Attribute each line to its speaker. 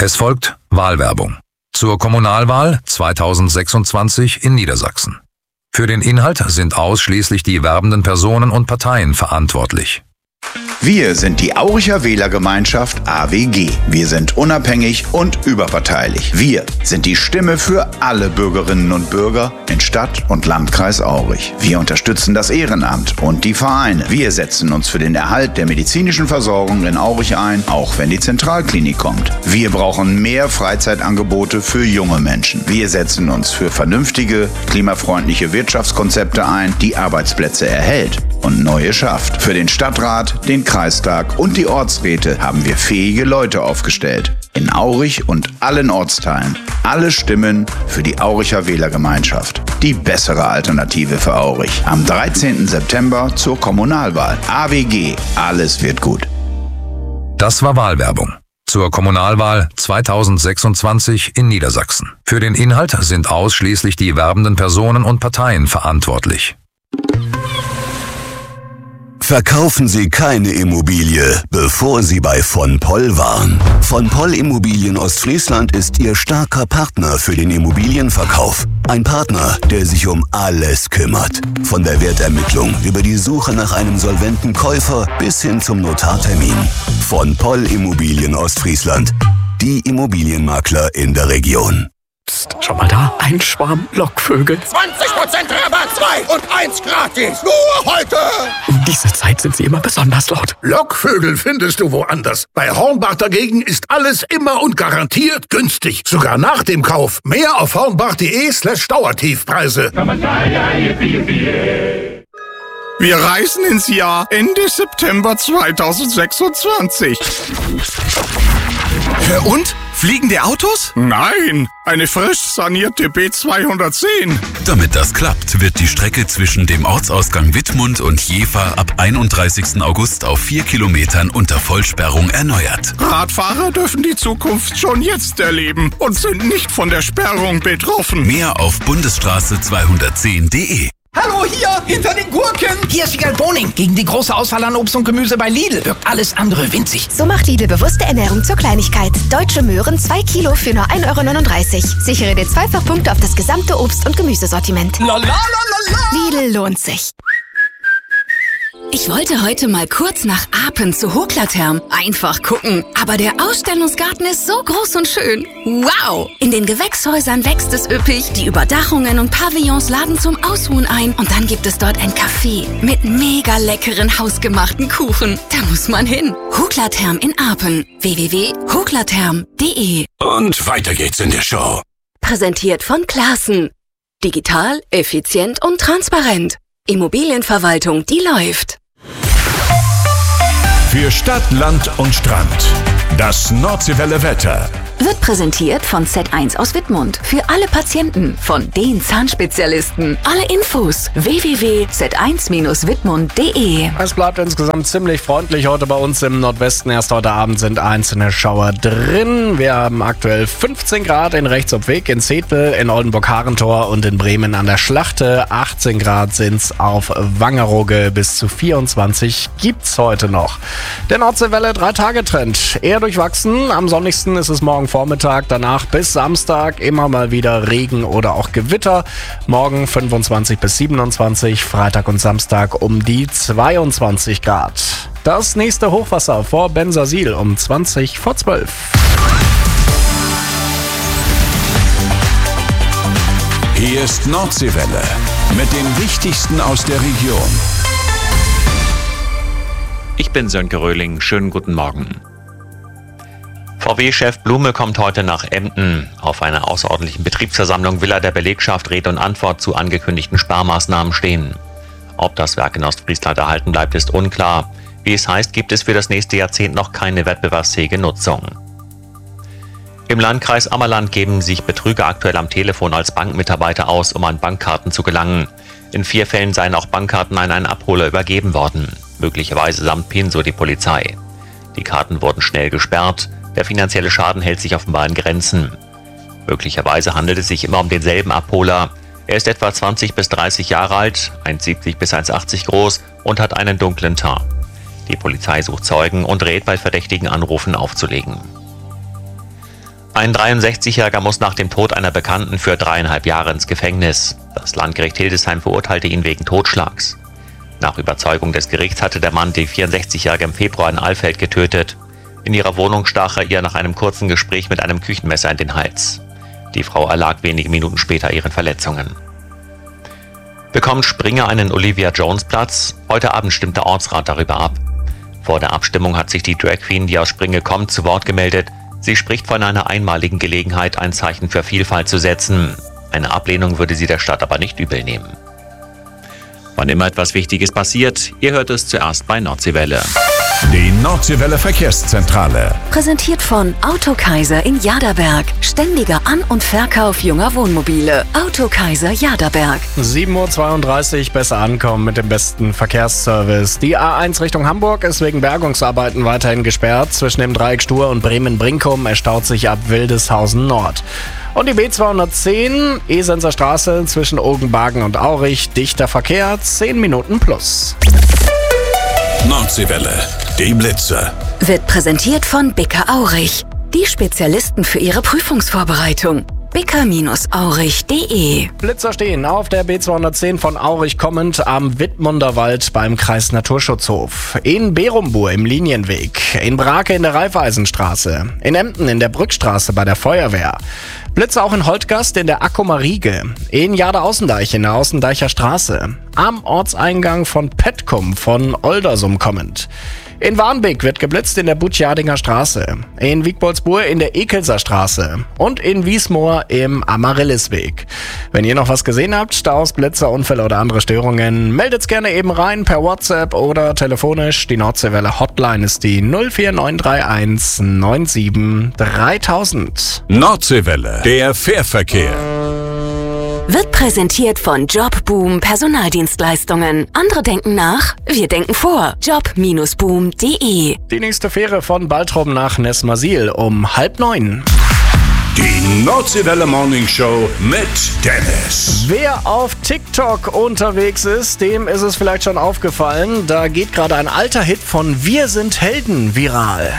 Speaker 1: Es folgt Wahlwerbung zur Kommunalwahl 2026 in Niedersachsen. Für den Inhalt sind ausschließlich die werbenden Personen und Parteien verantwortlich.
Speaker 2: Wir sind die Auricher Wählergemeinschaft AWG. Wir sind unabhängig und überparteilich. Wir sind die Stimme für alle Bürgerinnen und Bürger in Stadt und Landkreis Aurich. Wir unterstützen das Ehrenamt und die Vereine. Wir setzen uns für den Erhalt der medizinischen Versorgung in Aurich ein, auch wenn die Zentralklinik kommt. Wir brauchen mehr Freizeitangebote für junge Menschen. Wir setzen uns für vernünftige, klimafreundliche Wirtschaftskonzepte ein, die Arbeitsplätze erhält und neue schafft. Für den Stadtrat, den Kreistag und die Ortsräte haben wir fähige Leute aufgestellt. In Aurich und allen Ortsteilen. Alle Stimmen für die Auricher Wählergemeinschaft. Die bessere Alternative für Aurich. Am 13. September zur Kommunalwahl. AWG. Alles wird gut.
Speaker 1: Das war Wahlwerbung zur Kommunalwahl 2026 in Niedersachsen. Für den Inhalt sind ausschließlich die werbenden Personen und Parteien verantwortlich.
Speaker 3: Verkaufen Sie keine Immobilie, bevor Sie bei von Poll waren. Von Poll Immobilien Ostfriesland ist Ihr starker Partner für den Immobilienverkauf. Ein Partner, der sich um alles kümmert. Von der Wertermittlung über die Suche nach einem solventen Käufer bis hin zum Notartermin. Von Poll Immobilien Ostfriesland. Die Immobilienmakler in der Region.
Speaker 4: Psst, schau mal da, ein Schwarm Lockvögel.
Speaker 5: 20% Rabatt, 2 und 1 gratis. Nur heute.
Speaker 4: Um diese Zeit sind sie immer besonders laut.
Speaker 5: Lockvögel findest du woanders. Bei Hornbach dagegen ist alles immer und garantiert günstig. Sogar nach dem Kauf. Mehr auf hornbach.de/Dauertiefpreise.
Speaker 6: Wir reisen ins Jahr Ende September 2026.
Speaker 7: Und? Fliegende Autos?
Speaker 6: Nein, eine frisch sanierte B210.
Speaker 7: Damit das klappt, wird die Strecke zwischen dem Ortsausgang Wittmund und Jever ab 31. August auf 4 Kilometern unter Vollsperrung erneuert.
Speaker 6: Radfahrer dürfen die Zukunft schon jetzt erleben und sind nicht von der Sperrung betroffen.
Speaker 7: Mehr auf bundesstraße210.de.
Speaker 8: Hallo, hier, hinter den Gurken. Hier ist Wiegald Boning. Gegen die große Auswahl an Obst und Gemüse bei Lidl wirkt alles andere winzig.
Speaker 9: So macht Lidl bewusste Ernährung zur Kleinigkeit. Deutsche Möhren 2 Kilo für nur 1,39 €. Sichere dir Zweifachpunkte auf das gesamte Obst- und Gemüsesortiment. Lidl lohnt sich.
Speaker 10: Ich wollte heute mal kurz nach Apen zu Hoklatherm. Einfach gucken. Aber der Ausstellungsgarten ist so groß und schön. Wow! In den Gewächshäusern wächst es üppig, die Überdachungen und Pavillons laden zum Ausruhen ein. Und dann gibt es dort ein Café mit mega leckeren hausgemachten Kuchen. Da muss man hin. Hoklatherm in Apen. www.hoklatherm.de.
Speaker 7: Und weiter geht's in der Show.
Speaker 10: Präsentiert von Classen. Digital, effizient und transparent. Immobilienverwaltung, die läuft.
Speaker 11: Für Stadt, Land und Strand. Das Nordseewelle Wetter.
Speaker 10: Wird präsentiert von Z1 aus Wittmund. Für alle Patienten von den Zahnspezialisten. Alle Infos www.z1-wittmund.de.
Speaker 4: Es bleibt insgesamt ziemlich freundlich heute bei uns im Nordwesten. Erst heute Abend sind einzelne Schauer drin. Wir haben aktuell 15 Grad in Rechtsopweg, in Zetel, in Oldenburg-Harentor und in Bremen an der Schlachte. 18 Grad sind's auf Wangerooge, bis zu 24 gibt's heute noch. Der Nordseewelle 3-Tage-Trend. Eher durchwachsen. Am sonnigsten ist es morgen Vormittag, danach bis Samstag immer mal wieder Regen oder auch Gewitter. Morgen 25 bis 27, Freitag und Samstag um die 22 Grad. Das nächste Hochwasser vor Bensersiel um 20 vor 12.
Speaker 11: Hier ist Nordseewelle mit dem Wichtigsten aus der Region.
Speaker 12: Ich bin Sönke Röhling, schönen guten Morgen. VW-Chef Blume kommt heute nach Emden. Auf einer außerordentlichen Betriebsversammlung will er der Belegschaft Rede und Antwort zu angekündigten Sparmaßnahmen stehen. Ob das Werk in Ostfriesland erhalten bleibt, ist unklar. Wie es heißt, gibt es für das nächste Jahrzehnt noch keine wettbewerbsfähige Nutzung. Im Landkreis Ammerland geben sich Betrüger aktuell am Telefon als Bankmitarbeiter aus, um an Bankkarten zu gelangen. In 4 Fällen seien auch Bankkarten an einen Abholer übergeben worden. Möglicherweise samt PIN, so die Polizei. Die Karten wurden schnell gesperrt. Der finanzielle Schaden hält sich offenbar in Grenzen. Möglicherweise handelt es sich immer um denselben Abholer. Er ist etwa 20 bis 30 Jahre alt, 1,70 bis 1,80 groß und hat einen dunklen Teint. Die Polizei sucht Zeugen und rät, bei verdächtigen Anrufen aufzulegen. Ein 63-Jähriger muss nach dem Tod einer Bekannten für 3,5 Jahre ins Gefängnis. Das Landgericht Hildesheim verurteilte ihn wegen Totschlags. Nach Überzeugung des Gerichts hatte der Mann die 64-Jährige im Februar in Alfeld getötet. In ihrer Wohnung stach er ihr nach einem kurzen Gespräch mit einem Küchenmesser in den Hals. Die Frau erlag wenige Minuten später ihren Verletzungen. Bekommt Springer einen Olivia Jones Platz? Heute Abend stimmt der Ortsrat darüber ab. Vor der Abstimmung hat sich die Drag Queen, die aus Springe kommt, zu Wort gemeldet. Sie spricht von einer einmaligen Gelegenheit, ein Zeichen für Vielfalt zu setzen. Eine Ablehnung würde sie der Stadt aber nicht übel nehmen. Wann immer etwas Wichtiges passiert, ihr hört es zuerst bei Nordseewelle.
Speaker 11: Die Nordseewelle Verkehrszentrale.
Speaker 10: Präsentiert von Autokaiser in Jaderberg. Ständiger An- und Verkauf junger Wohnmobile. Autokaiser Jaderberg.
Speaker 4: 7:32 Uhr, besser ankommen mit dem besten Verkehrsservice. Die A1 Richtung Hamburg ist wegen Bergungsarbeiten weiterhin gesperrt. Zwischen dem Dreieck Stur und Bremen-Brinkum erstaut sich ab Wildeshausen Nord. Und die B210, Esenser Straße zwischen Ogenbagen und Aurich, dichter Verkehr, 10 Minuten plus.
Speaker 11: Nordseewelle, die Blitze.
Speaker 10: Wird präsentiert von Bicker Aurich. Die Spezialisten für ihre Prüfungsvorbereitung. bicker-aurich.de.
Speaker 4: Blitzer stehen auf der B210 von Aurich kommend am Wittmunderwald beim Kreis Naturschutzhof. In Berumbur im Linienweg. In Brake in der Raiffeisenstraße. In Emden in der Brückstraße bei der Feuerwehr. Blitze auch in Holtgast in der Akkumarige. In Jade-Außendeich in der Außendeicher Straße. Am Ortseingang von Petkum von Oldersum kommend. In Warnbeek wird geblitzt in der Butjadinger Straße. In Wiegboldsburg in der Ekelser Straße. Und in Wiesmoor im Amaryllisweg. Wenn ihr noch was gesehen habt, Staus, Blitzer, Unfälle oder andere Störungen, meldet's gerne eben rein per WhatsApp oder telefonisch. Die Nordseewelle Hotline ist die 04931 97 3000.
Speaker 11: Nordseewelle, der Fährverkehr.
Speaker 10: Wird präsentiert von Jobboom Personaldienstleistungen. Andere denken nach, wir denken vor. Job-boom.de.
Speaker 4: Die nächste Fähre von Baltrum nach Nesmasil um 8:30.
Speaker 11: Die Nordseewelle Morning Show mit Dennis.
Speaker 4: Wer auf TikTok unterwegs ist, dem ist es vielleicht schon aufgefallen. Da geht gerade ein alter Hit von Wir sind Helden viral.